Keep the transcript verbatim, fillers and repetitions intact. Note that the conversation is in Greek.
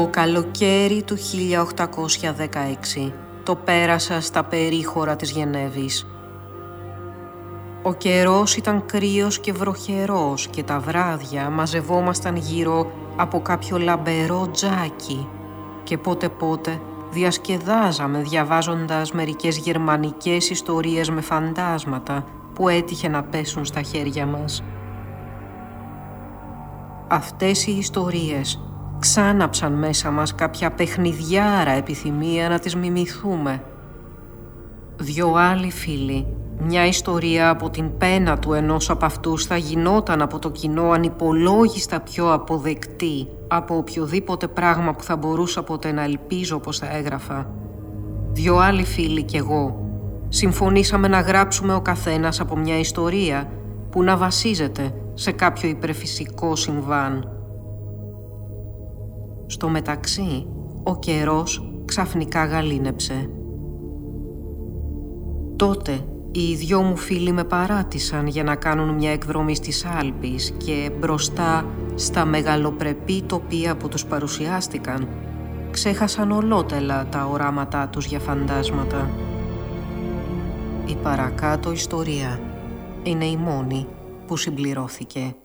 Το καλοκαίρι του χίλια οκτακόσια δεκαέξι το πέρασα στα περίχωρα της Γενέβης. Ο καιρός ήταν κρύος και βροχερός και τα βράδια μαζευόμασταν γύρω από κάποιο λαμπερό τζάκι και πότε πότε διασκεδάζαμε διαβάζοντας μερικές γερμανικές ιστορίες με φαντάσματα που έτυχε να πέσουν στα χέρια μας. Αυτές οι ιστορίες ξάναψαν μέσα μας κάποια παιχνιδιάρα επιθυμία να τις μιμηθούμε. Δυο άλλοι φίλοι, μια ιστορία από την πένα του ενός από αυτούς θα γινόταν από το κοινό ανυπολόγιστα πιο αποδεκτή από οποιοδήποτε πράγμα που θα μπορούσα ποτέ να ελπίζω πως θα έγραφα. Δυο άλλοι φίλοι κι εγώ συμφωνήσαμε να γράψουμε ο καθένας από μια ιστορία που να βασίζεται σε κάποιο υπερφυσικό συμβάν. Στο μεταξύ, ο καιρός ξαφνικά γαλήνεψε. Τότε, οι δυο μου φίλοι με παράτησαν για να κάνουν μια εκδρομή στις Άλπεις και μπροστά στα μεγαλοπρεπή τοπία που τους παρουσιάστηκαν, ξέχασαν ολότελα τα οράματά τους για φαντάσματα. Η παρακάτω ιστορία είναι η μόνη που συμπληρώθηκε.